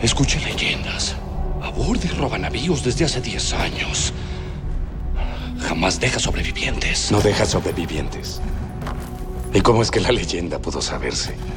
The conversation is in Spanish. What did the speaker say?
Escuché leyendas. Aborda y roba navíos desde hace 10 años. Jamás deja sobrevivientes. No deja sobrevivientes. ¿Y cómo es que la leyenda pudo saberse?